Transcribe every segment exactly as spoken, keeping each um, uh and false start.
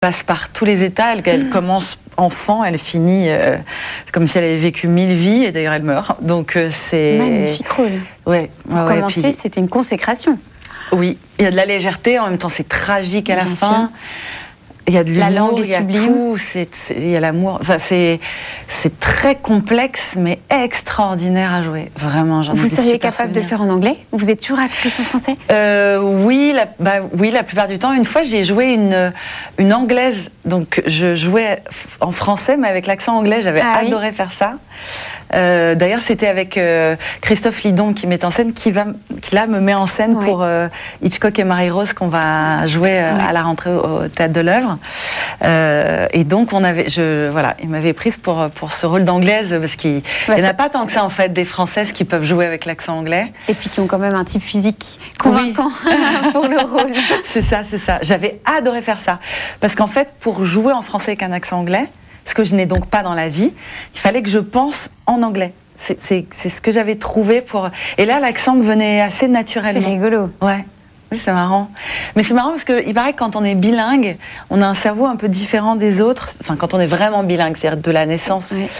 passe par tous les états. Elle, elle commence enfant, elle finit euh, comme si elle avait vécu mille vies, et d'ailleurs elle meurt. Donc euh, c'est magnifique rôle. Ouais. Pour ouais, commencer, puis... c'était une consécration. Oui, il y a de la légèreté, en même temps c'est tragique à la Bien fin. sûr. Il y a de l'humour, il y a sublime. tout, c'est, c'est, il y a l'amour. Enfin, c'est, c'est très complexe, mais extraordinaire à jouer. Vraiment, j'en ai Vous des seriez super capable souvenirs. de le faire en anglais? Vous êtes toujours actrice en français? euh, oui, la, bah, oui, la plupart du temps. Une fois, j'ai joué une, une anglaise. Donc, je jouais en français, mais avec l'accent anglais. J'avais ah, adoré oui. faire ça. Euh, d'ailleurs, c'était avec euh, Christophe Lidon qui met en scène, qui, va, qui là me met en scène oui. pour euh, Hitchcock et Marie-Rose qu'on va jouer euh, oui. à la rentrée au, au Théâtre de l'Œuvre. Euh, et donc, on avait, je, voilà, il m'avait prise pour, pour ce rôle d'anglaise parce qu'il bah, n'y en a pas tant que ça en fait des Françaises qui peuvent jouer avec l'accent anglais. Et puis qui ont quand même un type physique convaincant oui. pour le rôle. C'est ça, c'est ça. J'avais adoré faire ça parce qu'en fait, pour jouer en français avec un accent anglais, ce que je n'ai donc pas dans la vie, il fallait que je pense en anglais. C'est, c'est, c'est ce que j'avais trouvé pour... Et là, l'accent me venait assez naturellement. C'est rigolo. Ouais. Oui, c'est marrant. Mais c'est marrant parce qu'il paraît que quand on est bilingue, on a un cerveau un peu différent des autres. Enfin, quand on est vraiment bilingue, c'est-à-dire de la naissance. Oui.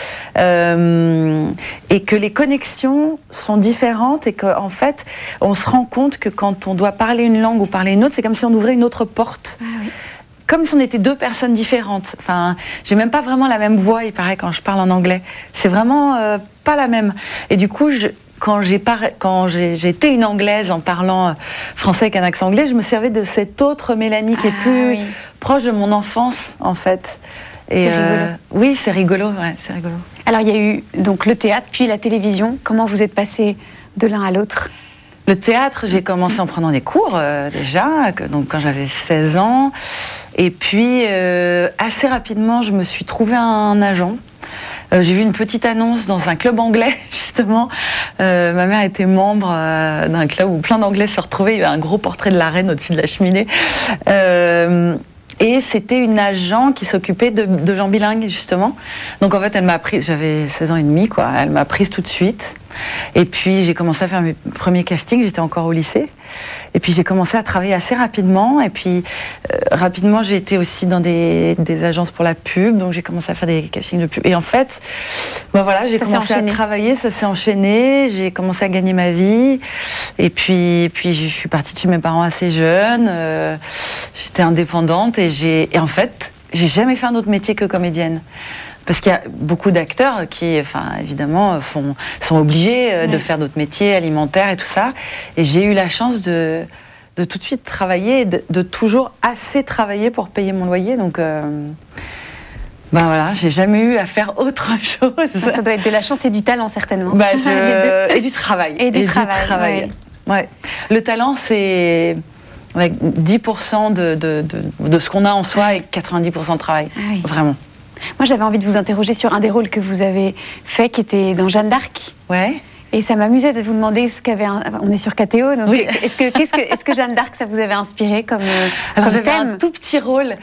Euh, et que les connexions sont différentes et qu'en fait, on se rend compte que quand on doit parler une langue ou parler une autre, c'est comme si on ouvrait une autre porte. Ah, oui. Comme si on était deux personnes différentes. Enfin, j'ai même pas vraiment la même voix, il paraît, quand je parle en anglais. C'est vraiment euh, pas la même. Et du coup, je, quand, j'ai, par... quand j'ai, j'ai été une anglaise en parlant français avec un accent anglais, je me servais de cette autre Mélanie qui ah, est plus oui. proche de mon enfance, en fait. Et c'est euh, rigolo. Oui, c'est rigolo, ouais, c'est rigolo. Alors, il y a eu donc le théâtre, puis la télévision. Comment vous êtes passé de l'un à l'autre ? Le théâtre, j'ai commencé en prenant des cours euh, déjà, que, donc quand j'avais seize ans. Et puis, euh, assez rapidement, je me suis trouvé un agent. Euh, j'ai vu une petite annonce dans un club anglais, justement. Euh, ma mère était membre euh, d'un club où plein d'anglais se retrouvaient. Il y avait un gros portrait de la reine au-dessus de la cheminée. Euh, Et c'était une agent qui s'occupait de, de gens bilingues, justement. Donc, en fait, elle m'a prise, j'avais seize ans et demi, quoi. Elle m'a prise tout de suite. Et puis, j'ai commencé à faire mes premiers castings. J'étais encore au lycée. Et puis, j'ai commencé à travailler assez rapidement. Et puis, euh, rapidement, j'ai été aussi dans des, des agences pour la pub. Donc, j'ai commencé à faire des castings de pub. Et en fait, ben voilà, j'ai ça commencé à travailler. Ça s'est enchaîné. J'ai commencé à gagner ma vie. Et puis, et puis je suis partie de chez mes parents assez jeune. Euh, j'étais indépendante. Et, j'ai, et en fait, j'ai jamais fait un autre métier que comédienne. Parce qu'il y a beaucoup d'acteurs qui, enfin, évidemment, font, sont obligés euh, ouais. de faire d'autres métiers alimentaires et tout ça. Et j'ai eu la chance de, de tout de suite travailler, de, de toujours assez travailler pour payer mon loyer. Donc, euh, ben voilà, j'ai jamais eu à faire autre chose. Ça, ça doit être de la chance et du talent, certainement. Ben je... et du travail. Et du et travail. Du travail. Ouais. Ouais. Le talent, c'est ouais, dix pour cent de, de, de, de ce qu'on a en soi et quatre-vingt-dix pour cent de travail. Ah oui. Vraiment. Moi, j'avais envie de vous interroger sur un des rôles que vous avez fait, qui était dans Jeanne d'Arc. Ouais. Et ça m'amusait de vous demander ce qu'avait un... On est sur K T O, donc oui. est-ce que, qu'est-ce que, est-ce que Jeanne d'Arc, ça vous avait inspiré comme, Alors, comme j'avais thème ? un tout petit rôle,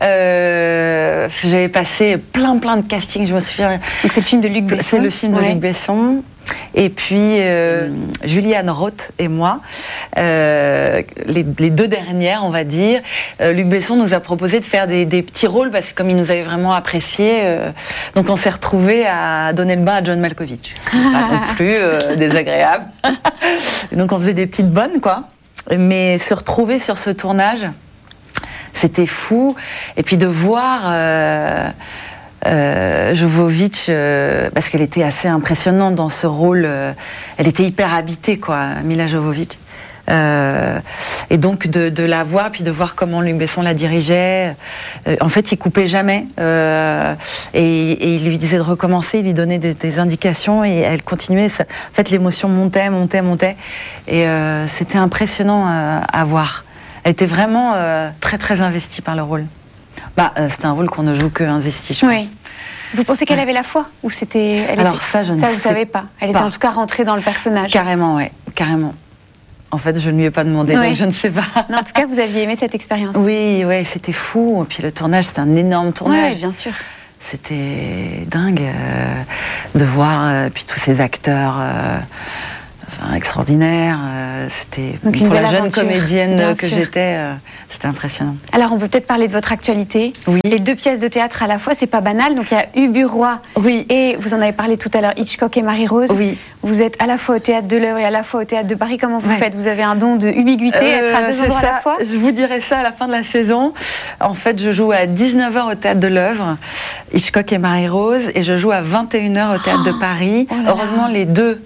euh, parce que j'avais passé plein plein de castings, je me souviens. Donc c'est le film de Luc Besson. C'est le film de ouais. Luc Besson. Et puis euh, mmh. Julianne Roth et moi, euh, les, les deux dernières, on va dire. Euh, Luc Besson nous a proposé de faire des, des petits rôles parce que comme il nous avait vraiment appréciés, euh, donc on s'est retrouvés à donner le bain à John Malkovich. Pas non plus euh, désagréable. Et donc on faisait des petites bonnes, quoi. Mais se retrouver sur ce tournage, c'était fou. Et puis de voir. Euh, Euh, Jovovich, euh, parce qu'elle était assez impressionnante dans ce rôle, euh, elle était hyper habitée, quoi, Mila Jovovich. Euh, et donc de, de la voir, puis de voir comment Luc Besson la dirigeait. Euh, en fait, il coupait jamais, euh, et, et il lui disait de recommencer, il lui donnait des, des indications, et elle continuait. Ça, en fait, l'émotion montait, montait, montait, et euh, c'était impressionnant euh, à voir. Elle était vraiment euh, très, très investie par le rôle. Bah, euh, c'était un rôle qu'on ne joue que investi, je oui. pense. Vous pensez qu'elle ouais. avait la foi ou c'était elle Alors était... ça, je ne ça, sais vous savez pas. Elle pas. était en tout cas rentrée dans le personnage. Carrément, ouais, carrément. En fait, je ne lui ai pas demandé, oui. donc je ne sais pas. Non, en tout cas, vous aviez aimé cette expérience. Oui, ouais, c'était fou. Et puis le tournage, c'était un énorme tournage. Oui, bien sûr. C'était dingue euh, de voir euh, puis tous ces acteurs. Euh, enfin, extraordinaire. Euh, c'était Donc, pour la jeune aventure, comédienne que sûr. j'étais, euh, c'était impressionnant. Alors, on peut peut-être parler de votre actualité. Oui. Les deux pièces de théâtre à la fois, c'est pas banal. Donc, il y a Ubu Roi. Oui. Et vous en avez parlé tout à l'heure, Hitchcock et Marie-Rose. Oui. Vous êtes à la fois au théâtre de l'Œuvre et à la fois au théâtre de Paris. Comment vous ouais. faites? Vous avez un don de ubiguïté, euh, être à deux endroits ça. à la fois? Je vous dirai ça à la fin de la saison. En fait, je joue à dix-neuf heures au théâtre de l'Œuvre, Hitchcock et Marie-Rose, et je joue à vingt et une heures au théâtre oh. de Paris. Oh Heureusement, les deux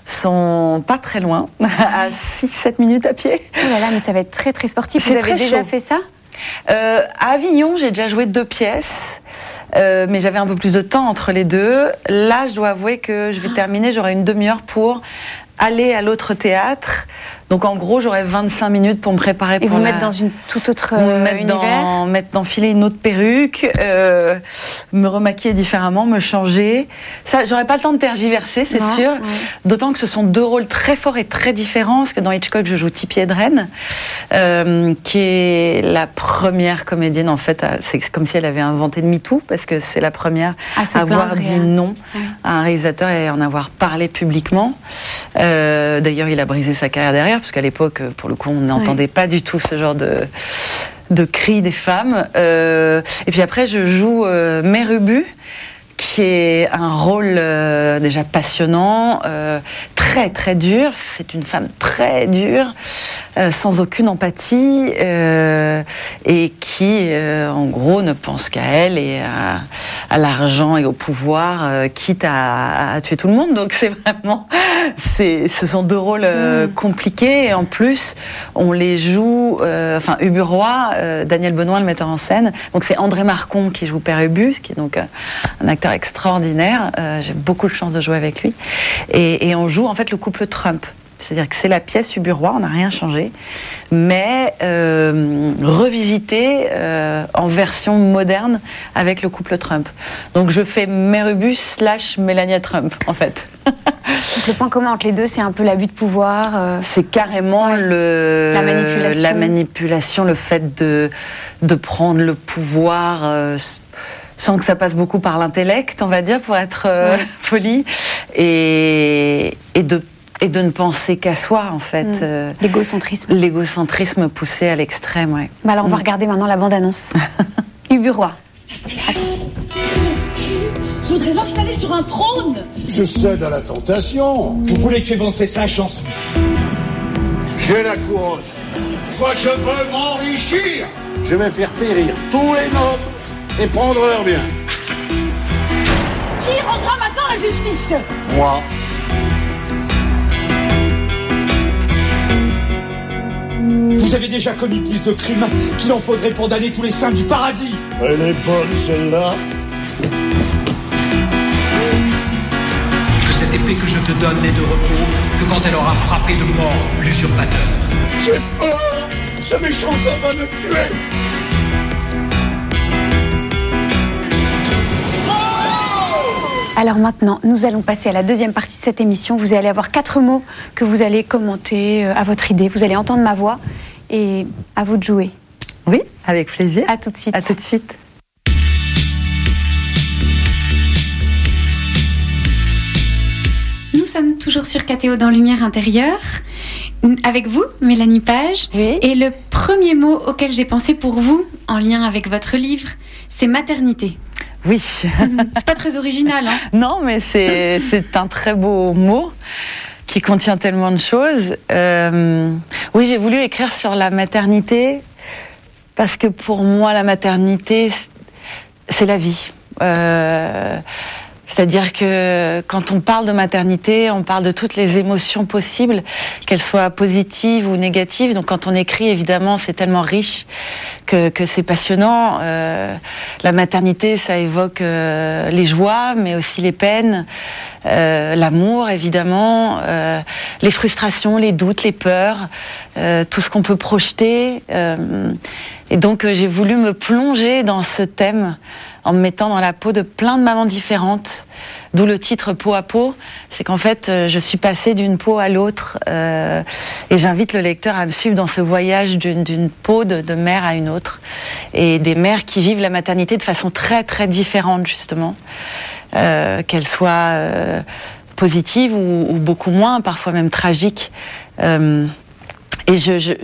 sont pas très loin, à six sept minutes à pied. Oh là là, mais ça va être très très sportif. C'est vous avez déjà chaud. fait ça? euh, À Avignon, j'ai déjà joué deux pièces, euh, mais j'avais un peu plus de temps entre les deux. Là, je dois avouer que je vais terminer, j'aurai une demi-heure pour aller à l'autre théâtre. Donc en gros, j'aurais vingt-cinq minutes pour me préparer. Et pour vous la... mettre dans une toute autre euh, mettre univers dans, mettre d'enfiler une autre perruque, euh, me remaquiller différemment, me changer. Ça, j'aurais pas le temps de tergiverser, c'est non, sûr. Ouais. D'autant que ce sont deux rôles très forts et très différents. Parce que dans Hitchcock, je joue Tippi Hedren, euh, qui est la première comédienne, en fait, à, c'est comme si elle avait inventé le MeToo, parce que c'est la première à, à avoir dit non ouais. à un réalisateur et en avoir parlé publiquement. Euh, d'ailleurs, il a brisé sa carrière derrière, parce qu'à l'époque, pour le coup, on n'entendait ouais. pas du tout ce genre de, de cris des femmes. Euh, et puis après, je joue euh, Mère Ubu, qui est un rôle euh, déjà passionnant, euh, très très dur. C'est une femme très dure, euh, sans aucune empathie, euh, et qui, euh, en gros, ne pense qu'à elle et à, à l'argent et au pouvoir, euh, quitte à, à tuer tout le monde. Donc c'est vraiment, c'est, ce sont deux rôles euh, mmh. compliqués. Et en plus, on les joue. Euh, enfin, Ubu Roi, euh, Daniel Benoît, le metteur en scène. Donc c'est André Marcon qui joue Père Ubu, qui est donc euh, un acteur extraordinaire. Euh, j'ai beaucoup de chance de jouer avec lui. Et, et on joue en fait le couple Trump. C'est-à-dire que c'est la pièce Ubu Roi, on n'a rien changé, mais euh, revisité euh, en version moderne avec le couple Trump. Donc je fais Mère Ubu slash Melania Trump, en fait. Donc le point commun entre les deux, c'est un peu l'abus de pouvoir. Euh... C'est carrément ouais. le, la manipulation. La manipulation, le fait de, de prendre le pouvoir... Euh, sans que ça passe beaucoup par l'intellect, on va dire, pour être euh, ouais. poli, et, et, de, et de ne penser qu'à soi, en fait. Mmh. Euh, L'égocentrisme. L'égocentrisme poussé à l'extrême, ouais. Bah alors, on mmh. va regarder maintenant la bande-annonce. Ubu Roi. Je voudrais l'installer sur un trône. Je cède à la tentation. Vous voulez que je vende ces sages, j'en suis. J'ai la couronne. Moi, je veux m'enrichir. Je vais faire périr tous les nobles et prendre leurs biens. Qui rendra maintenant la justice? Moi. Vous avez déjà commis plus de crimes qu'il en faudrait pour damner tous les saints du paradis. Elle est bonne, celle-là. Que cette épée que je te donne n'ait de repos que quand elle aura frappé de mort l'usurpateur. J'ai peur. Ce méchant homme va me tuer. Alors maintenant, nous allons passer à la deuxième partie de cette émission. Vous allez avoir quatre mots que vous allez commenter à votre idée. Vous allez entendre ma voix et à vous de jouer. Oui, avec plaisir. À tout de suite. À tout de suite. Nous sommes toujours sur K T O dans Lumière Intérieure. Avec vous, Mélanie Page. Oui. Et le premier mot auquel j'ai pensé pour vous, en lien avec votre livre, c'est maternité. Oui. C'est pas très original, hein? Non, mais c'est, c'est un très beau mot qui contient tellement de choses. Euh, oui, j'ai voulu écrire sur la maternité parce que pour moi, la maternité, c'est la vie. Euh, C'est-à-dire que quand on parle de maternité, on parle de toutes les émotions possibles, qu'elles soient positives ou négatives. Donc quand on écrit, évidemment, c'est tellement riche que, que c'est passionnant. Euh, la maternité, ça évoque euh, les joies, mais aussi les peines, euh, l'amour, évidemment, euh, les frustrations, les doutes, les peurs, euh, tout ce qu'on peut projeter. Euh, et donc euh, j'ai voulu me plonger dans ce thème en me mettant dans la peau de plein de mamans différentes, d'où le titre Peau à peau. C'est qu'en fait, je suis passée d'une peau à l'autre, euh, et j'invite le lecteur à me suivre dans ce voyage d'une, d'une peau de, de mère à une autre, et des mères qui vivent la maternité de façon très très différente, justement, euh, qu'elles soient euh, positives ou, ou beaucoup moins, parfois même tragiques. Euh, et je, je,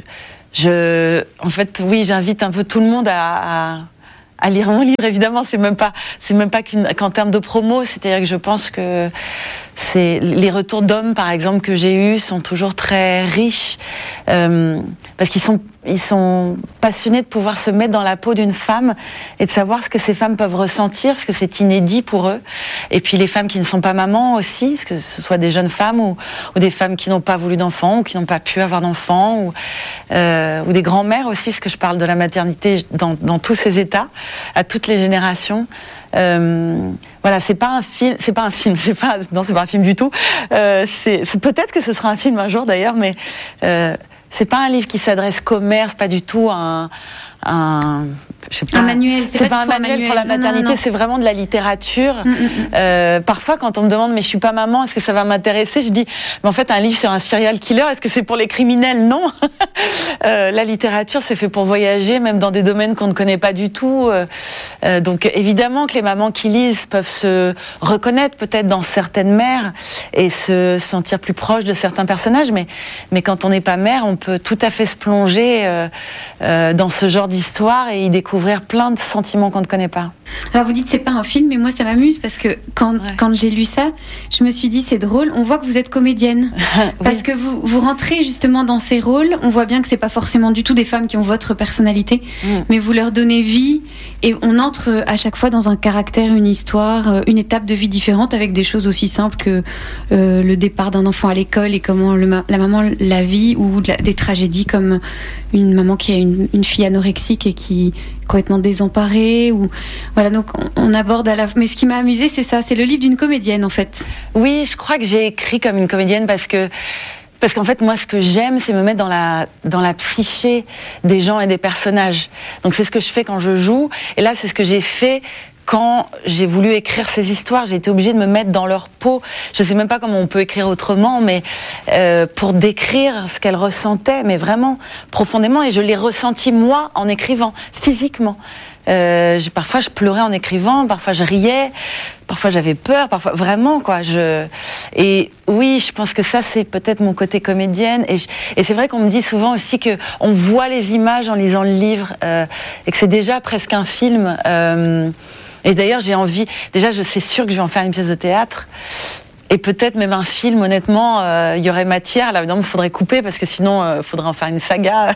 je, en fait, oui, j'invite un peu tout le monde à, à, à lire mon livre. Évidemment, c'est même pas, c'est même pas qu'une, qu'en termes de promo. C'est-à-dire que je pense que c'est les retours d'hommes, par exemple, que j'ai eus sont toujours très riches euh, parce qu'ils sont ils sont passionnés de pouvoir se mettre dans la peau d'une femme et de savoir ce que ces femmes peuvent ressentir, parce que c'est inédit pour eux. Et puis les femmes qui ne sont pas mamans aussi, que ce soit des jeunes femmes ou, ou des femmes qui n'ont pas voulu d'enfants ou qui n'ont pas pu avoir d'enfants, ou, euh, ou des grands-mères aussi, parce que je parle de la maternité dans, dans tous ses états, à toutes les générations. Euh, voilà, c'est pas un film, c'est pas un film, c'est pas, non, c'est pas un film du tout. Euh, c'est, c'est peut-être que ce sera un film un jour d'ailleurs, mais euh, c'est pas un livre qui s'adresse commerce, pas du tout un, un, je sais pas, un manuel. C'est, c'est pas, pas un manuel, manuel pour la maternité, non, non, non. C'est vraiment de la littérature. Mm, mm, mm. Euh, parfois, quand on me demande, mais je suis pas maman, est-ce que ça va m'intéresser? Je dis, mais en fait, un livre sur un serial killer, est-ce que c'est pour les criminels? Non. euh, la littérature, c'est fait pour voyager, même dans des domaines qu'on ne connaît pas du tout. Euh, donc, évidemment que les mamans qui lisent peuvent se reconnaître peut-être dans certaines mères et se sentir plus proches de certains personnages, mais, mais quand on n'est pas mère, on peut tout à fait se plonger euh, euh, dans ce genre d'histoire et y découvrir plein de sentiments qu'on ne connaît pas. Alors vous dites c'est pas un film, mais moi ça m'amuse parce que quand, ouais. quand j'ai lu ça, je me suis dit c'est drôle, on voit que vous êtes comédienne. Oui. Parce que vous, vous rentrez justement dans ces rôles, on voit bien que c'est pas forcément du tout des femmes qui ont votre personnalité, mm. mais vous leur donnez vie et on entre à chaque fois dans un caractère, une histoire, une étape de vie différente avec des choses aussi simples que euh, le départ d'un enfant à l'école et comment le, la maman la vit, ou la, des tragédies comme une maman qui a une, une fille anorexique et qui est complètement désemparée, ou voilà, donc on, on aborde à la... Mais ce qui m'a amusée, c'est ça, c'est le livre d'une comédienne en fait. Oui, je crois que j'ai écrit comme une comédienne parce que Parce qu'en fait, moi, ce que j'aime, c'est me mettre dans la, dans la psyché des gens et des personnages. Donc c'est ce que je fais quand je joue. Et là, c'est ce que j'ai fait quand j'ai voulu écrire ces histoires. J'ai été obligée de me mettre dans leur peau. Je sais même pas comment on peut écrire autrement, mais euh, pour décrire ce qu'elles ressentaient, mais vraiment profondément. Et je l'ai ressenti, moi, en écrivant, physiquement. Euh, j'ai, parfois je pleurais en écrivant, parfois je riais, parfois j'avais peur, parfois vraiment quoi. Je et oui, je pense que ça c'est peut-être mon côté comédienne. Et, je... et c'est vrai qu'on me dit souvent aussi que on voit les images en lisant le livre euh, et que c'est déjà presque un film. Euh... Et d'ailleurs j'ai envie, déjà je sais sûr que je vais en faire une pièce de théâtre. Et peut-être même un film, honnêtement, il euh, y aurait matière. Là, évidemment, il faudrait couper parce que sinon, il euh, faudrait en faire une saga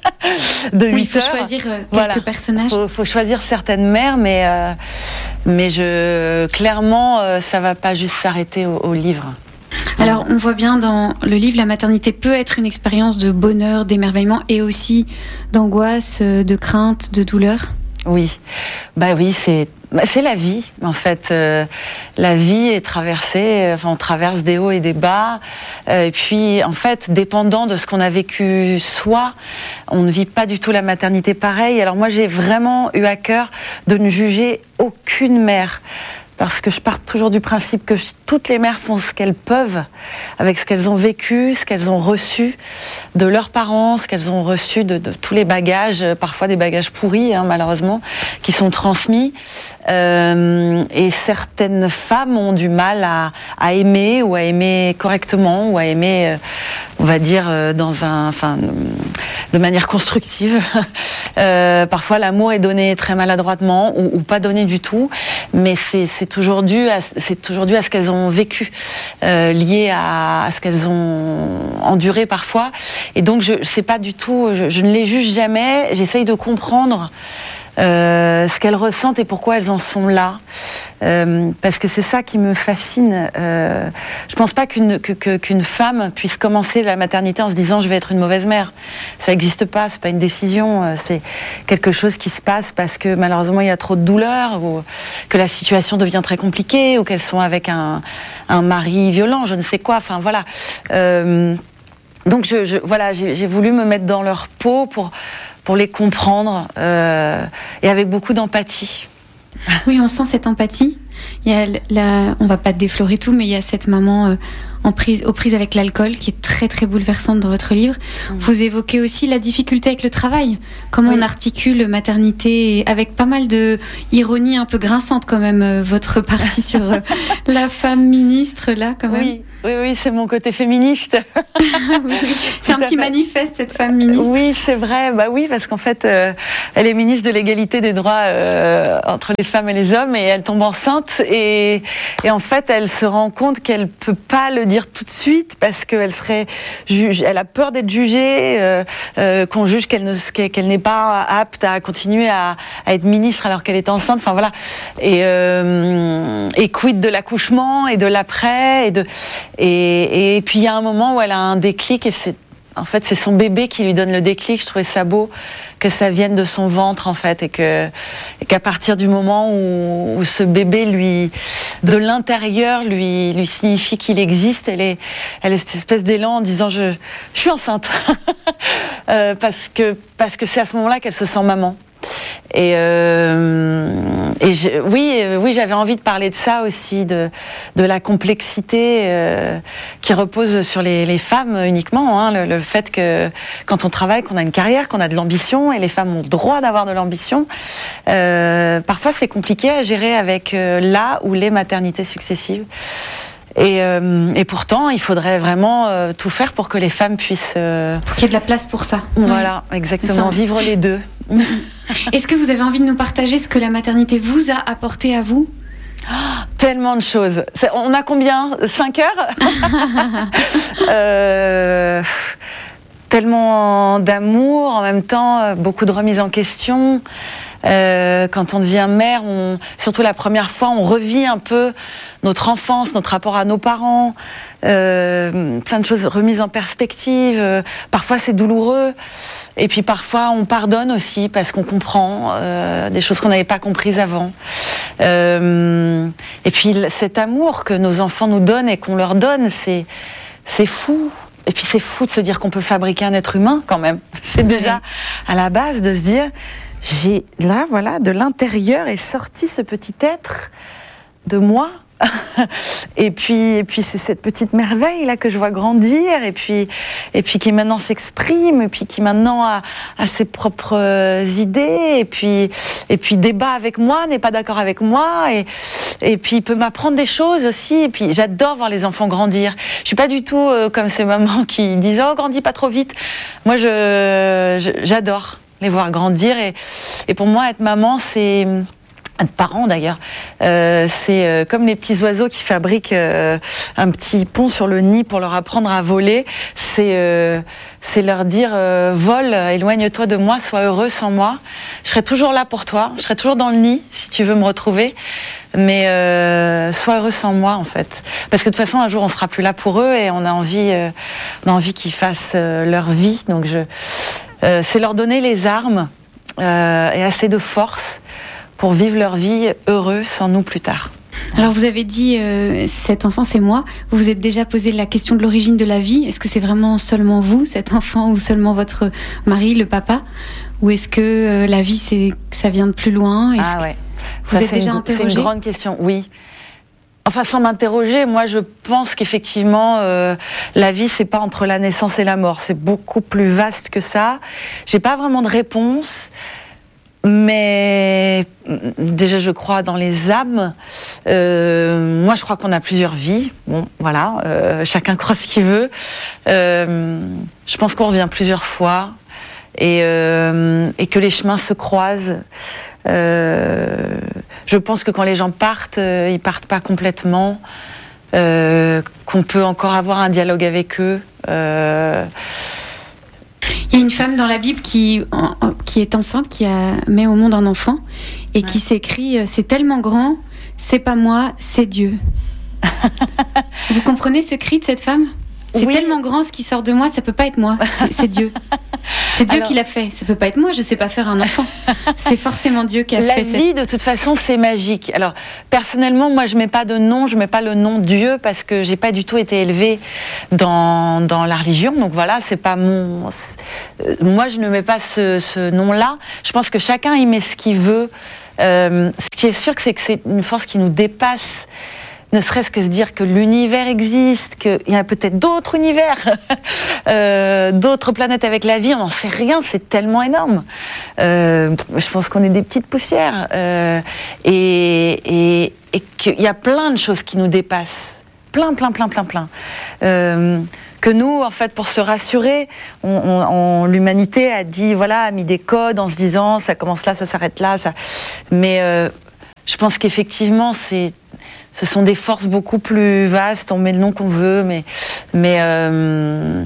de huit heures. Oui, il faut choisir euh, quelques voilà. personnages. Il faut, faut choisir certaines mères, mais, euh, mais je, clairement, euh, ça ne va pas juste s'arrêter au, au livre. Alors, on voit bien dans le livre, la maternité peut être une expérience de bonheur, d'émerveillement et aussi d'angoisse, de crainte, de douleur. Oui, bah oui, c'est... C'est la vie, en fait. Euh, la vie est traversée, enfin, on traverse des hauts et des bas. Euh, et puis, en fait, dépendant de ce qu'on a vécu soi, on ne vit pas du tout la maternité pareil. Alors moi, j'ai vraiment eu à cœur de ne juger aucune mère. Parce que je pars toujours du principe que toutes les mères font ce qu'elles peuvent avec ce qu'elles ont vécu, ce qu'elles ont reçu de leurs parents, ce qu'elles ont reçu de, de tous les bagages, parfois des bagages pourris, hein, malheureusement, qui sont transmis. Euh, et certaines femmes ont du mal à, à aimer ou à aimer correctement ou à aimer, euh, on va dire, euh, dans un, enfin, de manière constructive. Euh, parfois, l'amour est donné très maladroitement ou, ou pas donné du tout, mais c'est, c'est toujours dû à, c'est toujours dû à ce qu'elles ont vécu, euh, lié à, à ce qu'elles ont enduré parfois. Et donc, je sais pas du tout, je, je ne les juge jamais. J'essaye de comprendre euh, ce qu'elles ressentent et pourquoi elles en sont là. Euh, parce que c'est ça qui me fascine. Euh, je pense pas qu'une, que, que, qu'une femme puisse commencer la maternité en se disant je vais être une mauvaise mère. Ça n'existe pas, c'est pas une décision, c'est quelque chose qui se passe parce que malheureusement il y a trop de douleur, ou que la situation devient très compliquée, ou qu'elles sont avec un, un mari violent, je ne sais quoi. Enfin voilà. Euh, donc je, je, voilà, j'ai, j'ai voulu me mettre dans leur peau pour pour les comprendre euh, et avec beaucoup d'empathie. Oui, on sent cette empathie. Il y a la, on va pas déflorer tout, mais il y a cette maman euh, en prise, aux prises avec l'alcool, qui est très très bouleversante dans votre livre. Mmh. Vous évoquez aussi la difficulté avec le travail, comment oui. on articule maternité, avec pas mal de ironie un peu grinçante quand même, euh, votre partie sur euh, la femme ministre là quand même. Oui, oui, oui, c'est mon côté féministe. oui, c'est un petit manifeste cette femme ministre. Oui, c'est vrai, bah oui, parce qu'en fait, euh, elle est ministre de l'égalité des droits euh, entre les femmes et les hommes, et elle tombe enceinte, et, et en fait, elle se rend compte qu'elle peut pas le dire tout de suite parce qu'elle serait, juge, elle a peur d'être jugée, euh, euh, qu'on juge qu'elle ne, qu'elle n'est pas apte à continuer à, à être ministre alors qu'elle est enceinte. Enfin voilà, et, euh, et quid de l'accouchement et de l'après, et de, et, et puis il y a un moment où elle a un déclic, et c'est en fait, c'est son bébé qui lui donne le déclic. Je trouvais ça beau que ça vienne de son ventre, en fait, et que, et qu'à partir du moment où, où ce bébé, lui, de l'intérieur, lui, lui signifie qu'il existe, elle est, elle est cette espèce d'élan en disant je, je suis enceinte, euh, parce que, parce que c'est à ce moment-là qu'elle se sent maman. Et, euh, et je, oui, oui, j'avais envie de parler de ça aussi, de, de la complexité euh, qui repose sur les, les femmes uniquement, hein, le, le fait que quand on travaille, qu'on a une carrière, qu'on a de l'ambition, et les femmes ont le droit d'avoir de l'ambition, euh, parfois c'est compliqué à gérer avec euh, la ou les maternités successives. Et, euh, et pourtant, il faudrait vraiment euh, tout faire pour que les femmes puissent... Euh... Qu'il y ait de la place pour ça. Voilà, ouais. Exactement, vivre les deux. Est-ce que vous avez envie de nous partager ce que la maternité vous a apporté à vous ? Oh, tellement de choses. C'est, on a combien ? Cinq heures euh, Tellement d'amour, en même temps, beaucoup de remise en question. Euh, quand on devient mère, on, surtout la première fois, on revit un peu notre enfance, notre rapport à nos parents, euh, plein de choses remises en perspective. Euh, parfois c'est douloureux, et puis parfois on pardonne aussi parce qu'on comprend euh, des choses qu'on n'avait pas comprises avant. Euh, et puis cet amour que nos enfants nous donnent et qu'on leur donne, c'est, c'est fou. Et puis c'est fou de se dire qu'on peut fabriquer un être humain quand même. C'est déjà à la base de se dire... J'ai, là, voilà, de l'intérieur est sorti ce petit être de moi. et puis, et puis c'est cette petite merveille là que je vois grandir, et puis, et puis qui maintenant s'exprime, et puis qui maintenant a, a ses propres idées, et puis, et puis débat avec moi, n'est pas d'accord avec moi, et, et puis il peut m'apprendre des choses aussi. Et puis j'adore voir les enfants grandir. Je suis pas du tout euh, comme ces mamans qui disent oh grandis pas trop vite. Moi, je, je j'adore les voir grandir, et, et pour moi être maman c'est être parent d'ailleurs euh, c'est euh, comme les petits oiseaux qui fabriquent euh, un petit pont sur le nid pour leur apprendre à voler. C'est euh, c'est leur dire euh, vole, éloigne-toi de moi, sois heureux sans moi, je serai toujours là pour toi, je serai toujours dans le nid si tu veux me retrouver, mais euh, sois heureux sans moi en fait, parce que de toute façon un jour on sera plus là pour eux, et on a envie euh, on a envie qu'ils fassent euh, leur vie. Donc je Euh, c'est leur donner les armes euh, et assez de force pour vivre leur vie heureux sans nous plus tard. Alors vous avez dit euh, cet enfant c'est moi. Vous vous êtes déjà posé la question de l'origine de la vie. Est-ce que c'est vraiment seulement vous, cet enfant, ou seulement votre mari, le papa, ou est-ce que euh, la vie c'est ça vient de plus loin? Est-ce Ah ouais. Vous Ça, êtes déjà une, interrogé? C'est une grande question. Oui. Enfin, sans m'interroger, moi je pense qu'effectivement euh, la vie c'est pas entre la naissance et la mort, c'est beaucoup plus vaste que ça. J'ai pas vraiment de réponse, mais déjà je crois dans les âmes. Euh, moi je crois qu'on a plusieurs vies. Bon, voilà, euh, chacun croit ce qu'il veut. Euh, je pense qu'on revient plusieurs fois, et, euh, et que les chemins se croisent. Euh, je pense que quand les gens partent, euh, ils partent pas complètement, euh, qu'on peut encore avoir un dialogue avec eux. Euh... Il y a une femme dans la Bible qui, en, qui est enceinte, qui a, met au monde un enfant, et ouais. qui s'écrit « C'est tellement grand, c'est pas moi, c'est Dieu ». Vous comprenez ce cri de cette femme ? C'est oui. tellement grand ce qui sort de moi, ça peut pas être moi, c'est, c'est Dieu. C'est Dieu Alors, qui l'a fait, ça peut pas être moi, je sais pas faire un enfant. C'est forcément Dieu qui a la fait vie, cette... de toute façon, c'est magique. Alors, personnellement, moi, je mets pas de nom, je mets pas le nom Dieu parce que j'ai pas du tout été élevée dans, dans la religion. Donc voilà, c'est pas mon... C'est... Moi, je ne mets pas ce, ce nom-là. Je pense que chacun y met ce qu'il veut. Euh, ce qui est sûr, c'est que c'est une force qui nous dépasse. ne serait-ce que se dire que l'univers existe, qu'il y a peut-être d'autres univers, euh, d'autres planètes avec la vie, on n'en sait rien, c'est tellement énorme. Euh, je pense qu'on est des petites poussières euh, et, et, et qu'il y a plein de choses qui nous dépassent, plein, plein, plein, plein, plein. Euh, que nous, en fait, pour se rassurer, on, on, on, l'humanité a dit, voilà, a mis des codes en se disant, ça commence là, ça s'arrête là, ça. Mais euh, je pense qu'effectivement, c'est ce sont des forces beaucoup plus vastes, on met le nom qu'on veut, mais, mais euh,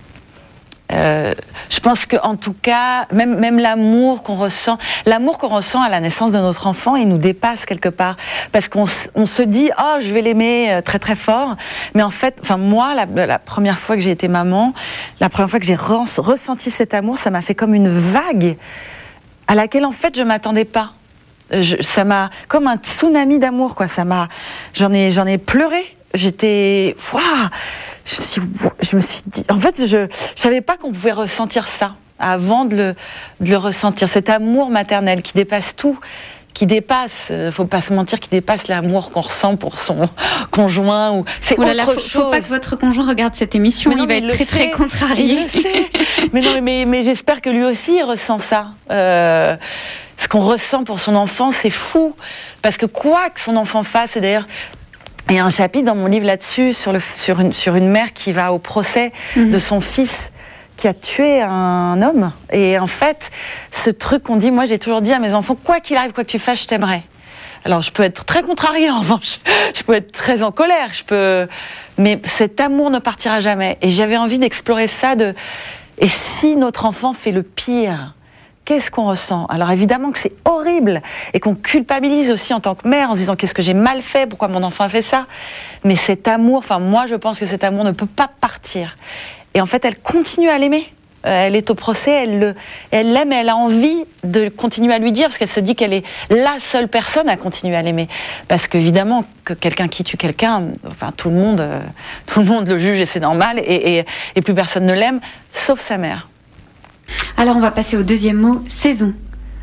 euh, je pense qu'en tout cas, même, même l'amour qu'on ressent, l'amour qu'on ressent à la naissance de notre enfant, il nous dépasse quelque part. Parce qu'on on se dit, oh, je vais l'aimer très très fort. Mais en fait, enfin moi, la, la première fois que j'ai été maman, la première fois que j'ai re- ressenti cet amour, ça m'a fait comme une vague à laquelle en fait je m'attendais pas. Je, ça m'a comme un tsunami d'amour, quoi. Ça m'a, j'en ai, j'en ai pleuré. J'étais, waouh. Je me suis, je me suis dit, en fait, je, je savais pas qu'on pouvait ressentir ça avant de le, de le ressentir. Cet amour maternel qui dépasse tout, qui dépasse, faut pas se mentir, qui dépasse l'amour qu'on ressent pour son conjoint ou c'est oh là là, autre faut, chose. Faut pas que votre conjoint regarde cette émission, mais non, il va mais être il très très contrarié. Il le sait. mais non, mais, mais, mais j'espère que lui aussi il ressent ça. Euh, ce qu'on ressent pour son enfant, c'est fou. Parce que quoi que son enfant fasse, et d'ailleurs, il y a un chapitre dans mon livre là-dessus, sur, le, sur, une, sur une mère qui va au procès mmh. de son fils qui a tué un homme. Et en fait, ce truc qu'on dit, moi j'ai toujours dit à mes enfants, quoi qu'il arrive, quoi que tu fasses, je t'aimerai. Alors je peux être très contrariée en revanche, je peux être très en colère, je peux... mais cet amour ne partira jamais. Et j'avais envie d'explorer ça, de... et si notre enfant fait le pire, qu'est-ce qu'on ressent ? Alors évidemment que c'est horrible et qu'on culpabilise aussi en tant que mère en se disant qu'est-ce que j'ai mal fait, pourquoi mon enfant a fait ça ? Mais cet amour, enfin moi je pense que cet amour ne peut pas partir. Et en fait elle continue à l'aimer. Elle est au procès, elle, le, elle l'aime et elle a envie de continuer à lui dire parce qu'elle se dit qu'elle est la seule personne à continuer à l'aimer. Parce qu'évidemment que quelqu'un qui tue quelqu'un, enfin tout le monde, euh, tout le monde le juge et c'est normal et, et, et plus personne ne l'aime, sauf sa mère. Alors on va passer au deuxième mot, saison.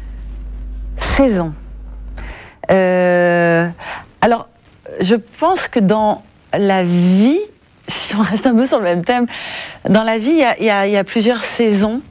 Saison. Euh, alors, je pense que dans la vie, si on reste un peu sur le même thème, dans la vie, il y a, y a, y a plusieurs saisons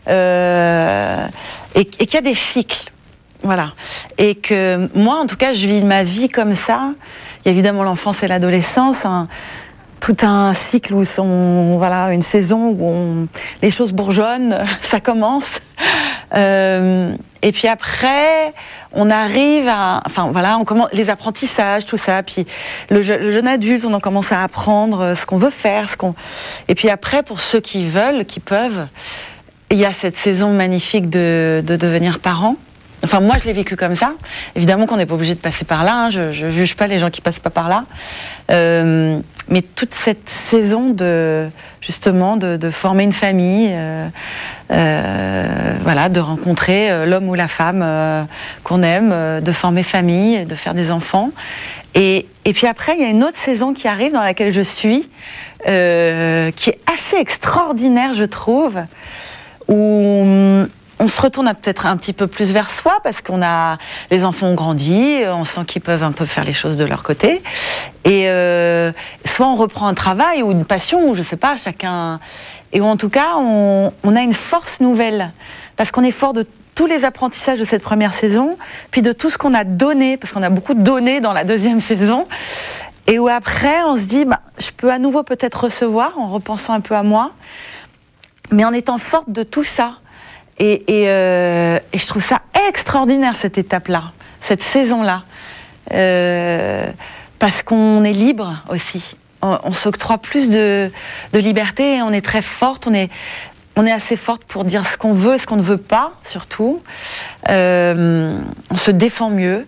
euh, et, et qu'il y a des cycles. Voilà. Et que moi, en tout cas, je vis ma vie comme ça. Il y a évidemment l'enfance et l'adolescence, hein, tout un cycle où sont, voilà, une saison où on, les choses bourgeonnent, ça commence. Euh, et puis après, on arrive à, enfin voilà, on commence les apprentissages, tout ça. Puis le, le jeune adulte, on en commence à apprendre ce qu'on veut faire, ce qu'on. Et puis après, pour ceux qui veulent, qui peuvent, il y a cette saison magnifique de, de devenir parent. Enfin, moi, je l'ai vécu comme ça. Évidemment qu'on n'est pas obligé de passer par là. Hein. Je ne juge pas les gens qui passent pas par là. Euh, mais toute cette saison de, justement, de, de former une famille, euh, euh, voilà, de rencontrer euh, l'homme ou la femme euh, qu'on aime, euh, de former famille, de faire des enfants. Et, et puis après, il y a une autre saison qui arrive dans laquelle je suis, euh, qui est assez extraordinaire, je trouve, où on se retourne peut-être un petit peu plus vers soi parce qu'on a les enfants ont grandi, on sent qu'ils peuvent un peu faire les choses de leur côté. Et euh, soit on reprend un travail ou une passion, ou je sais pas, chacun. Et en tout cas, on, on a une force nouvelle parce qu'on est fort de tous les apprentissages de cette première saison, puis de tout ce qu'on a donné, parce qu'on a beaucoup donné dans la deuxième saison. Et où après, on se dit, bah, je peux à nouveau peut-être recevoir en repensant un peu à moi, mais en étant forte de tout ça. Et, et, euh, et je trouve ça extraordinaire, cette étape-là, cette saison-là. Euh, parce qu'on est libre aussi. On, on s'octroie plus de, de liberté et on est très forte. On est, on est assez forte pour dire ce qu'on veut et ce qu'on ne veut pas, surtout. Euh, on se défend mieux.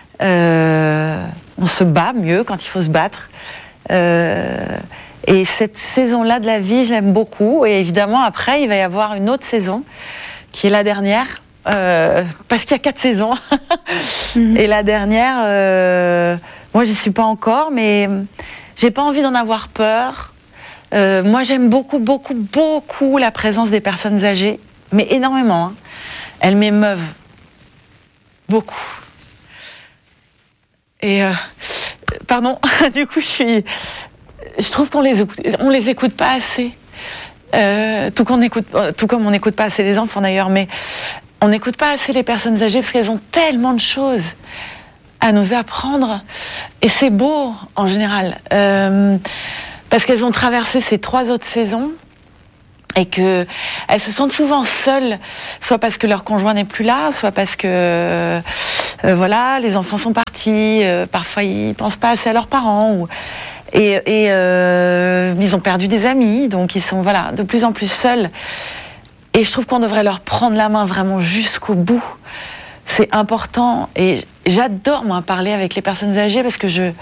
Euh, on se bat mieux quand il faut se battre. Euh, et cette saison-là de la vie, je l'aime beaucoup. Et évidemment, après, il va y avoir une autre saison qui est la dernière, euh, parce qu'il y a quatre saisons. Mmh. Et la dernière, euh, moi j'y suis pas encore, mais j'ai pas envie d'en avoir peur. Euh, moi j'aime beaucoup, beaucoup, beaucoup la présence des personnes âgées, mais énormément. Hein. Elles m'émeuvent beaucoup. Et euh, pardon, du coup, je suis, je trouve qu'on les, on les écoute pas assez. Euh, tout, qu'on écoute, tout comme on n'écoute pas assez les enfants d'ailleurs, mais on n'écoute pas assez les personnes âgées parce qu'elles ont tellement de choses à nous apprendre. Et c'est beau en général, euh, parce qu'elles ont traversé ces trois autres saisons et qu'elles se sentent souvent seules, soit parce que leur conjoint n'est plus là, soit parce que euh, voilà, les enfants sont partis, euh, parfois ils pensent pas assez à leurs parents. Ou... Et, et euh, ils ont perdu des amis, donc ils sont voilà, de plus en plus seuls. Et je trouve qu'on devrait leur prendre la main vraiment jusqu'au bout. C'est important. Et j'adore, moi, parler avec les personnes âgées parce que je...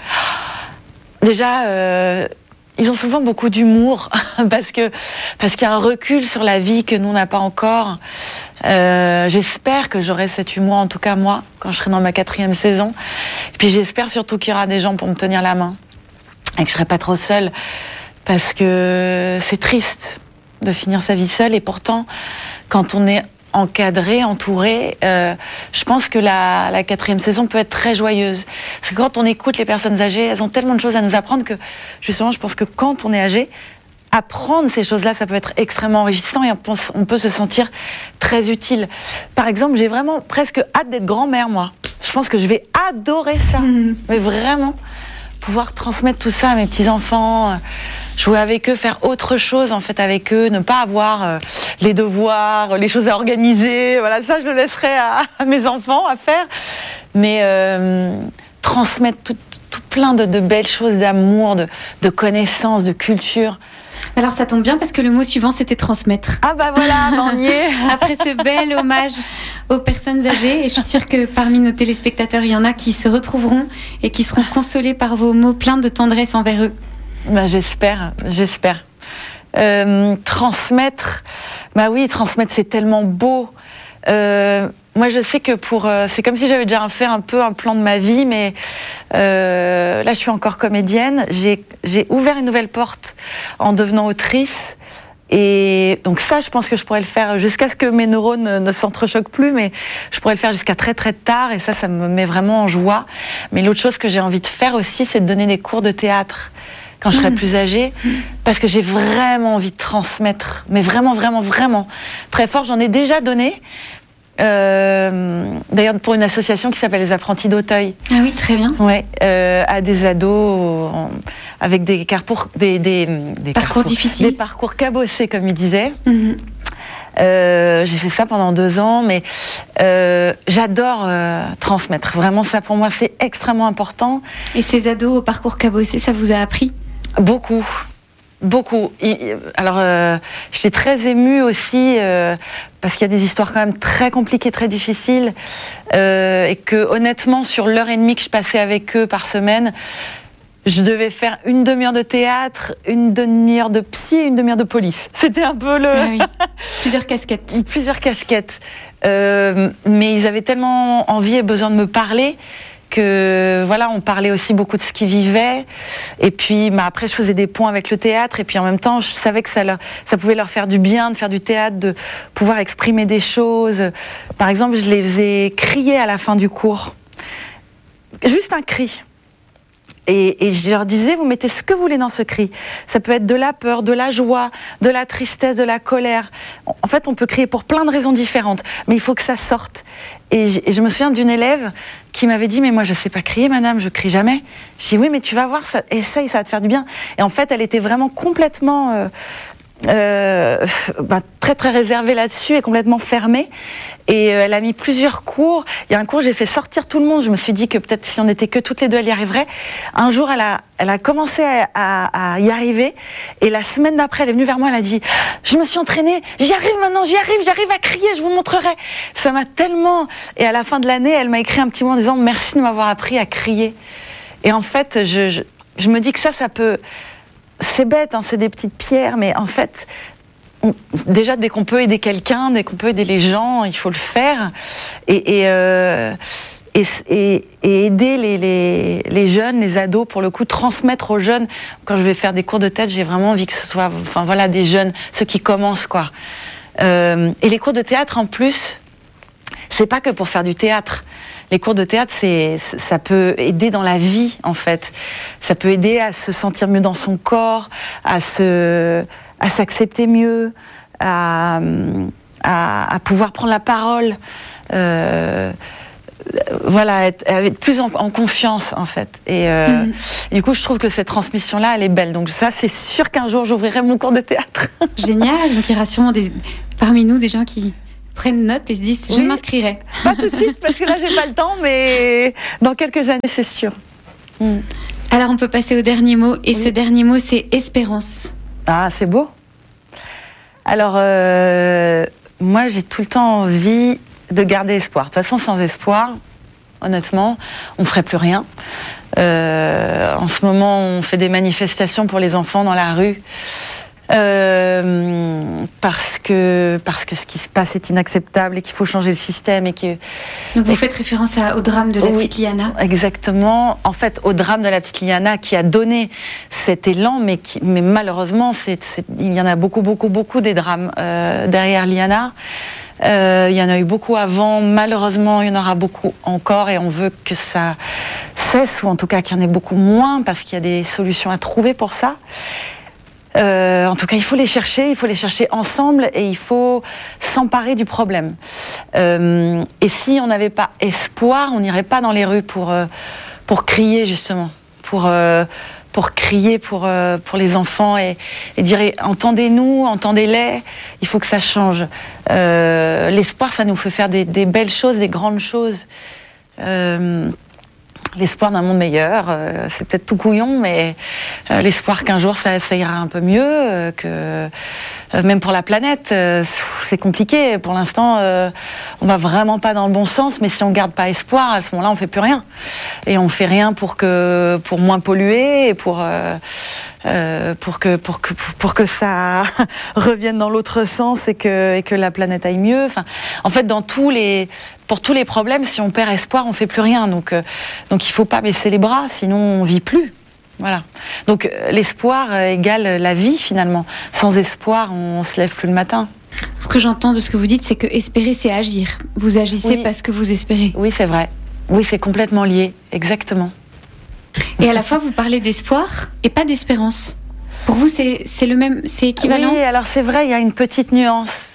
Déjà, euh, ils ont souvent beaucoup d'humour parce que, parce qu'il y a un recul sur la vie que nous, on n'a pas encore. Euh, j'espère que j'aurai cet humour, en tout cas moi, quand je serai dans ma quatrième saison. Et puis j'espère surtout qu'il y aura des gens pour me tenir la main. Et que je serai pas trop seule, parce que c'est triste de finir sa vie seule. Et pourtant, quand on est encadré, entouré, euh, je pense que la, la quatrième saison peut être très joyeuse. Parce que quand on écoute les personnes âgées, elles ont tellement de choses à nous apprendre que, justement, je pense que quand on est âgé, apprendre ces choses-là, ça peut être extrêmement enrichissant et on peut, on peut se sentir très utile. Par exemple, j'ai vraiment presque hâte d'être grand-mère, moi. Je pense que je vais adorer ça. Mmh. Mais vraiment... pouvoir transmettre tout ça à mes petits-enfants, jouer avec eux, faire autre chose en fait avec eux, ne pas avoir euh, les devoirs, les choses à organiser, voilà, ça je le laisserai à, à mes enfants à faire, mais euh, transmettre tout, tout plein de, de belles choses d'amour, de, de connaissances, de culture. Alors ça tombe bien parce que le mot suivant c'était transmettre. Ah bah voilà, on y est. Après ce bel hommage aux personnes âgées, et je suis sûre que parmi nos téléspectateurs, il y en a qui se retrouveront et qui seront consolés par vos mots pleins de tendresse envers eux. Bah j'espère, j'espère. Euh, transmettre, bah oui, transmettre c'est tellement beau. Euh, moi je sais que pour, euh, c'est comme si j'avais déjà fait un peu un plan de ma vie, mais euh, là je suis encore comédienne. J'ai, j'ai ouvert une nouvelle porte en devenant autrice. Et donc ça, je pense que je pourrais le faire jusqu'à ce que mes neurones ne, ne s'entrechoquent plus, mais je pourrais le faire jusqu'à très très tard, et ça, ça me met vraiment en joie. Mais l'autre chose que j'ai envie de faire aussi, c'est de donner des cours de théâtre quand je serai mmh. plus âgée, parce que j'ai vraiment envie de transmettre, mais vraiment, vraiment, vraiment très fort. J'en ai déjà donné, euh, d'ailleurs pour une association qui s'appelle les Apprentis d'Auteuil. Ah oui, très bien. Ouais, euh, à des ados en, avec des parcours, des, des, des parcours, parcours difficiles, des parcours cabossés comme ils disaient. Mmh. Euh, j'ai fait ça pendant deux ans, mais euh, j'adore euh, transmettre. Vraiment, ça pour moi c'est extrêmement important. Et ces ados au parcours cabossé, ça vous a appris ? Beaucoup. Beaucoup. Alors, euh, j'étais très émue aussi euh, parce qu'il y a des histoires quand même très compliquées, très difficiles, euh, et que honnêtement, sur l'heure et demie que je passais avec eux par semaine, je devais faire une demi-heure de théâtre, une demi-heure de psy et une demi-heure de police. C'était un peu le... Ah oui. Plusieurs casquettes. Plusieurs casquettes. Euh, mais ils avaient tellement envie et besoin de me parler que voilà, on parlait aussi beaucoup de ce qu'ils vivaient. Et puis bah, après, je faisais des ponts avec le théâtre. Et puis en même temps, je savais que ça, leur, ça pouvait leur faire du bien de faire du théâtre, de pouvoir exprimer des choses. Par exemple, je les faisais crier à la fin du cours. Juste un cri. Et, et je leur disais, vous mettez ce que vous voulez dans ce cri. Ça peut être de la peur, de la joie, de la tristesse, de la colère. En fait, on peut crier pour plein de raisons différentes, mais il faut que ça sorte. Et je, et je me souviens d'une élève qui m'avait dit, mais moi je sais pas crier, madame, je crie jamais. Je dis, oui, mais tu vas voir, ça, essaye, ça va te faire du bien. Et en fait, elle était vraiment complètement... Euh, Euh, bah, très très réservée là-dessus et complètement fermée, et euh, elle a mis plusieurs cours. Il y a un cours, j'ai fait sortir tout le monde, je me suis dit que peut-être si on n'était que toutes les deux elle y arriverait. Un jour elle a, elle a commencé à, à, à y arriver, et la semaine d'après elle est venue vers moi, elle a dit je me suis entraînée, j'y arrive maintenant, j'y arrive, j'arrive à crier, je vous montrerai. Ça m'a tellement... Et à la fin de l'année elle m'a écrit un petit mot en disant merci de m'avoir appris à crier. Et en fait je, je, je me dis que ça ça peut... C'est bête, hein, c'est des petites pierres, mais en fait, on, déjà, dès qu'on peut aider quelqu'un, dès qu'on peut aider les gens, il faut le faire. Et, et, euh, et, et, et aider les, les, les jeunes, les ados, pour le coup, transmettre aux jeunes. Quand je vais faire des cours de théâtre, j'ai vraiment envie que ce soit, enfin voilà, des jeunes, ceux qui commencent, quoi. Euh, et les cours de théâtre, en plus, c'est pas que pour faire du théâtre. les cours de théâtre, c'est, ça peut aider dans la vie, en fait. Ça peut aider à se sentir mieux dans son corps, à se, à s'accepter mieux, à, à, à pouvoir prendre la parole. Euh, voilà, être, être plus en, en confiance, en fait. Et, euh, mmh. et du coup, je trouve que cette transmission-là, elle est belle. Donc ça, c'est sûr qu'un jour, j'ouvrirai mon cours de théâtre. Génial. Donc il y aura sûrement des, parmi nous des gens qui prennent note et se disent, je oui. m'inscrirai. Pas tout de suite, parce que là, j'ai pas le temps, mais dans quelques années, c'est sûr. Mmh. Alors, on peut passer au dernier mot. Et oui. ce dernier mot, c'est espérance. Ah, c'est beau. Alors, euh, moi, j'ai tout le temps envie de garder espoir. De toute façon, sans espoir, honnêtement, on ne ferait plus rien. Euh, en ce moment, on fait des manifestations pour les enfants dans la rue euh, parce que, parce que ce qui se passe est inacceptable et qu'il faut changer le système. Et que, Donc vous et, faites référence à, au drame de la oui, petite Liana. Exactement. En fait, au drame de la petite Liana qui a donné cet élan, mais, qui, mais malheureusement, c'est, c'est, il y en a beaucoup, beaucoup, beaucoup des drames euh, derrière Liana. Euh, il y en a eu beaucoup avant, malheureusement il y en aura beaucoup encore et on veut que ça cesse, ou en tout cas qu'il y en ait beaucoup moins, parce qu'il y a des solutions à trouver pour ça. Euh, en tout cas, il faut les chercher, il faut les chercher ensemble et il faut s'emparer du problème. Euh, et si on n'avait pas espoir, on n'irait pas dans les rues pour, euh, pour crier justement, pour... Euh, pour crier pour, euh, pour les enfants et, et dire entendez-nous, entendez-les, il faut que ça change. Euh, l'espoir, ça nous fait faire des, des belles choses, des grandes choses. Euh, l'espoir d'un monde meilleur, euh, c'est peut-être tout couillon, mais euh, l'espoir qu'un jour ça, ça ira un peu mieux, euh, que euh, même pour la planète, euh, c'est compliqué. Pour l'instant, euh, on va vraiment pas dans le bon sens, mais si on garde pas espoir, à ce moment-là, on fait plus rien. Et on fait rien pour que, pour moins polluer, et pour euh, euh, pour que pour que pour que ça revienne dans l'autre sens et que et que la planète aille mieux. Enfin, en fait, dans tous les pour tous les problèmes, si on perd espoir, on fait plus rien. Donc euh, donc il faut pas baisser les bras, sinon on vit plus. Voilà. Donc euh, l'espoir égale la vie finalement. Sans espoir, on se lève plus le matin. Ce que j'entends de ce que vous dites, c'est que espérer, c'est agir. Vous agissez oui. parce que vous espérez. Oui, c'est vrai. Oui, c'est complètement lié, exactement. Et à la fois, vous parlez d'espoir et pas d'espérance. Pour vous, c'est, c'est le même, c'est équivalent ? Oui, alors c'est vrai, il y a une petite nuance.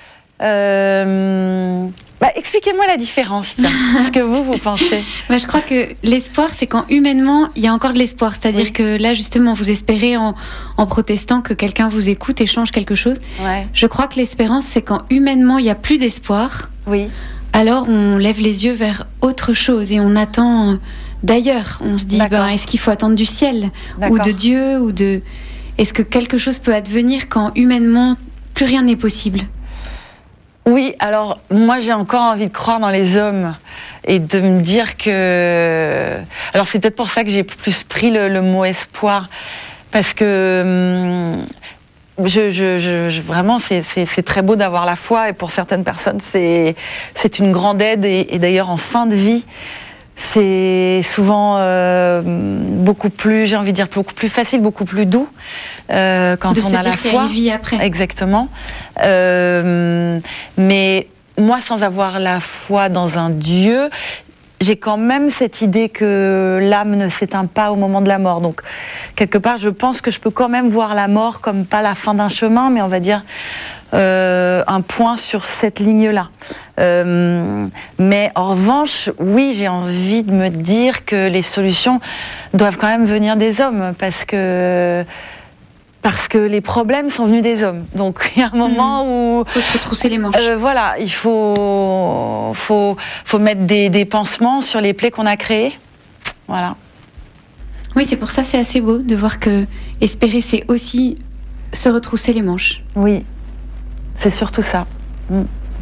Euh... Bah, expliquez-moi la différence, tiens, ce que vous, vous pensez. Bah, je crois que l'espoir, c'est quand humainement, il y a encore de l'espoir. C'est-à-dire oui. que là, justement, vous espérez en, en protestant que quelqu'un vous écoute et change quelque chose. Ouais. Je crois que l'espérance, c'est quand humainement, il n'y a plus d'espoir. Oui. Alors, on lève les yeux vers autre chose et on attend d'ailleurs. On se dit, ben, est-ce qu'il faut attendre du ciel ? D'accord. Ou de Dieu ou de... Est-ce que quelque chose peut advenir quand humainement, plus rien n'est possible ? Oui, alors moi j'ai encore envie de croire dans les hommes et de me dire que... Alors c'est peut-être pour ça que j'ai plus pris le, le mot espoir, parce que hum, je, je, je, je, vraiment c'est, c'est, c'est très beau d'avoir la foi, et pour certaines personnes c'est, c'est une grande aide, et, et d'ailleurs en fin de vie c'est souvent euh, beaucoup plus, j'ai envie de dire, beaucoup plus facile, beaucoup plus doux euh, quand de on se a dire la qu'il foi. y a une vie après. Exactement. Euh, mais moi, sans avoir la foi dans un Dieu, j'ai quand même cette idée que l'âme ne s'éteint pas au moment de la mort. Donc, quelque part, je pense que je peux quand même voir la mort comme pas la fin d'un chemin, mais on va dire euh, un point sur cette ligne-là. Euh, mais en revanche, oui, j'ai envie de me dire que les solutions doivent quand même venir des hommes, parce que parce que les problèmes sont venus des hommes. Donc il y a un moment mmh. où il faut se retrousser les manches. Euh, voilà, il faut faut faut mettre des, des pansements sur les plaies qu'on a créées. Voilà. Oui, c'est pour ça c'est assez beau de voir que espérer, c'est aussi se retrousser les manches. Oui, c'est surtout ça. Mmh.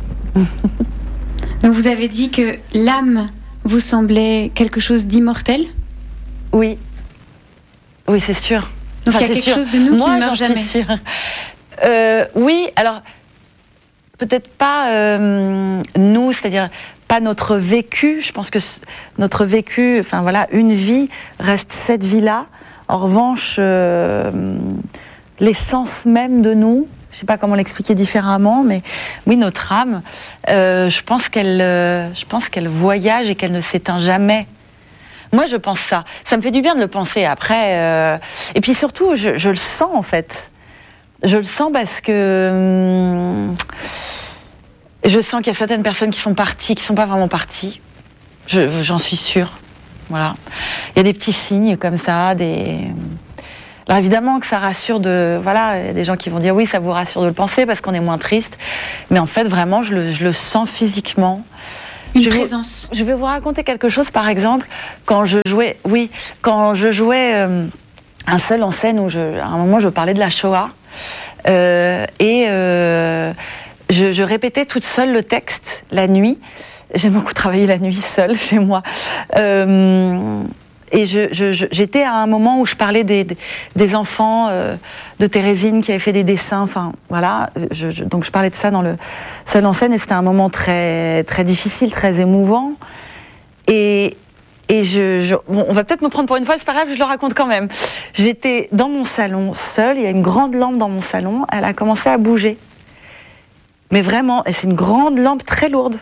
Donc vous avez dit que l'âme vous semblait quelque chose d'immortel ? Oui. Oui, c'est sûr. Donc enfin, il y a quelque sûr. chose de nous Moi, qui ne meurt jamais. Sûre. Euh, oui, alors peut-être pas euh, nous, c'est-à-dire pas notre vécu. Je pense que notre vécu, enfin voilà, une vie reste cette vie-là. En revanche, euh, l'essence même de nous, Je sais pas comment l'expliquer différemment, mais oui, notre âme, euh, je pense qu'elle, euh, je pense qu'elle voyage et qu'elle ne s'éteint jamais. Moi, je pense ça. Ça me fait du bien de le penser. Après, euh... et puis surtout, je, je le sens en fait. Je le sens parce que hum, je sens qu'il y a certaines personnes qui sont parties, qui sont pas vraiment parties. Je, j'en suis sûre. Voilà. Il y a des petits signes comme ça, des. Alors évidemment que ça rassure de... Voilà, il y a des gens qui vont dire oui, ça vous rassure de le penser parce qu'on est moins triste. Mais en fait, vraiment, je le, je le sens physiquement. Une je présence. Vous, je vais vous raconter quelque chose, par exemple, quand je jouais... Oui, quand je jouais euh, un seul en scène où, je, à un moment, je parlais de la Shoah. Euh, et euh, je, je répétais toute seule le texte, la nuit. J'aime beaucoup travailler la nuit, seule, chez moi. Euh... Et je, je, je, j'étais à un moment où je parlais des, des, des enfants euh, de Thérésine qui avaient fait des dessins. Enfin, voilà. Je, je, donc je parlais de ça dans le seul en scène et c'était un moment très, très difficile, très émouvant. Et, et je, je, bon, on va peut-être me prendre pour une folle, c'est pas grave, je le raconte quand même. J'étais dans mon salon seule. Il y a une grande lampe dans mon salon. Elle a commencé à bouger. Mais vraiment, et c'est une grande lampe très lourde.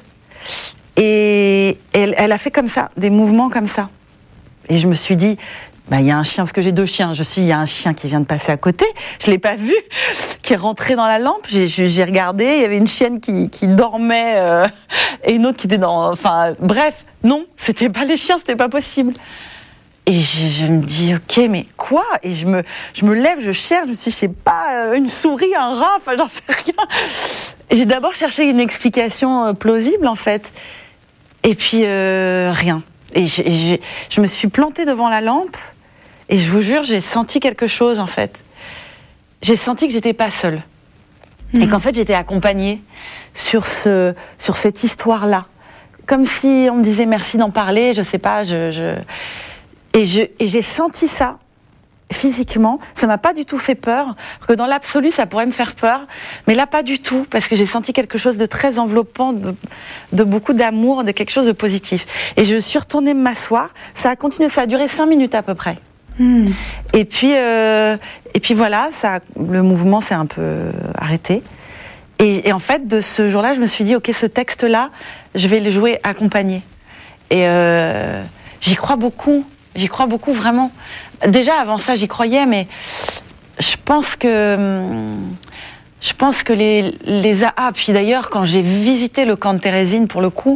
Et elle, elle a fait comme ça, des mouvements comme ça. Et je me suis dit, bah, il y a un chien, parce que j'ai deux chiens. Je suis, il y a un chien qui vient de passer à côté. Je l'ai pas vu, qui est rentré dans la lampe. J'ai, j'ai regardé. Il y avait une chienne qui, qui dormait euh, et une autre qui était dans. Enfin, bref, non, c'était pas les chiens, c'était pas possible. Et je, je me dis, ok, mais quoi ? Et je me, je me lève, je cherche. Je me suis, dit, je sais pas, une souris, un rat, enfin, j'en sais rien. Et j'ai d'abord cherché une explication plausible, en fait. Et puis euh, rien. Et je, je, je me suis plantée devant la lampe et je vous jure, j'ai senti quelque chose en fait. J'ai senti que j'étais pas seule mmh. et qu'en fait j'étais accompagnée sur ce, sur cette histoire-là, comme si on me disait merci d'en parler. Je sais pas, je, je... et je et j'ai senti ça physiquement. Ça m'a pas du tout fait peur, parce que dans l'absolu ça pourrait me faire peur, mais là pas du tout, parce que j'ai senti quelque chose de très enveloppant, de, de beaucoup d'amour, de quelque chose de positif. Et je suis retournée m'asseoir. Ça a continué, ça a duré cinq minutes à peu près. Mmh. Et puis euh, et puis voilà, ça, le mouvement s'est un peu arrêté. Et, et en fait, de ce jour-là, je me suis dit ok, ce texte-là, je vais le jouer accompagné. Et euh, j'y crois beaucoup. J'y crois beaucoup, vraiment. Déjà, avant ça, j'y croyais, mais je pense que... Je pense que les... les ah, puis d'ailleurs, quand j'ai visité le camp de Thérésine, pour le coup,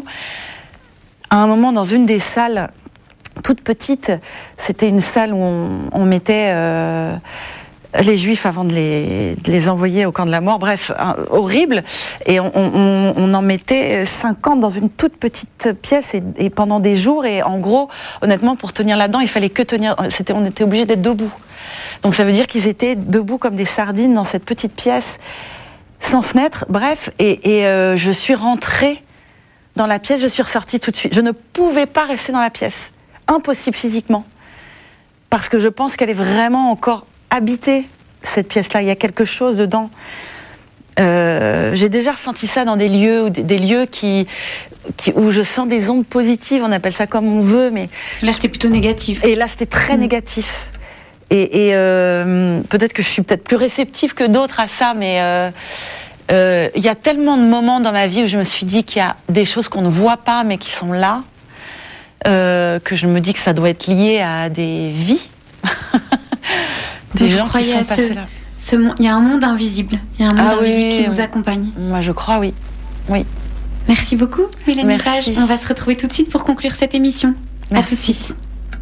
à un moment, dans une des salles, toute petite, c'était une salle où on, on mettait... Euh, les Juifs avant de les, de les envoyer au camp de la mort, bref, hein, horrible. Et on, on, on en mettait cinquante dans une toute petite pièce et, et pendant des jours. Et en gros, honnêtement, pour tenir là-dedans, il fallait que tenir. C'était, on était obligé d'être debout. Donc ça veut dire qu'ils étaient debout comme des sardines dans cette petite pièce, sans fenêtre. Bref, et, et euh, je suis rentrée dans la pièce, je suis ressortie tout de suite. Je ne pouvais pas rester dans la pièce, impossible physiquement, parce que je pense qu'elle est vraiment encore habiter cette pièce-là, il y a quelque chose dedans. Euh, j'ai déjà ressenti ça dans des lieux, des, des lieux qui, qui, où je sens des ondes positives, on appelle ça comme on veut, mais... Là, c'était plutôt négatif. Et là, c'était très mmh. négatif. Et, et euh, peut-être que je suis peut-être plus réceptive que d'autres à ça, mais il euh, euh, y a tellement de moments dans ma vie où je me suis dit qu'il y a des choses qu'on ne voit pas, mais qui sont là, euh, que je me dis que ça doit être lié à des vies. Des vous gens croyez qui sont à ce, là. ce monde, il y a un monde invisible, il y a un monde ah invisible oui, qui nous accompagne. Moi, je crois, oui, oui. Merci beaucoup, Mélanie Merci. Page. On va se retrouver tout de suite pour conclure cette émission. Merci. À tout de suite.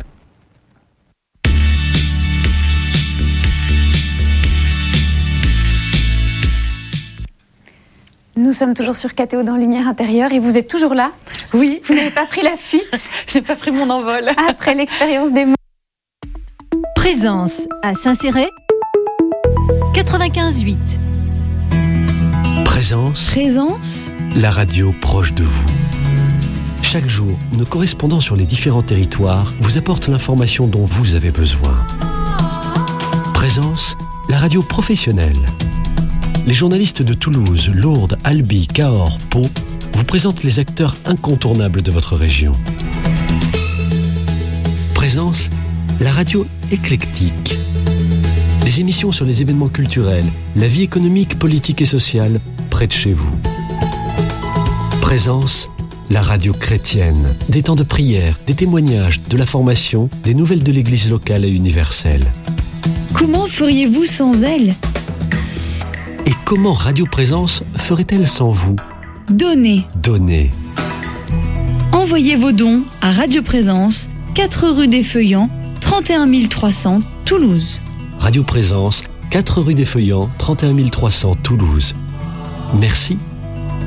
Nous sommes toujours sur K T O dans Lumière Intérieure et vous êtes toujours là. Oui. Vous n'avez pas pris la fuite. Je n'ai pas pris mon envol. Après l'expérience des mots. Présence à Saint-Céré, quatre-vingt-quinze huit. Présence. Présence. La radio proche de vous. Chaque jour, nos correspondants sur les différents territoires vous apportent l'information dont vous avez besoin. Présence, la radio professionnelle. Les journalistes de Toulouse, Lourdes, Albi, Cahors, Pau vous présentent les acteurs incontournables de votre région. Présence, la radio éclectique. Des émissions sur les événements culturels, la vie économique, politique et sociale, près de chez vous. Présence, la radio chrétienne. Des temps de prière, des témoignages, de la formation, des nouvelles de l'Église locale et universelle. Comment feriez-vous sans elle? Et comment Radio Présence ferait-elle sans vous? Donnez. Donnez. Envoyez vos dons à Radio Présence, quatre rue des Feuillants, trente et un mille trois cents, Toulouse. Radio Présence, quatre rue des Feuillants, trente et un mille trois cents, Toulouse. Merci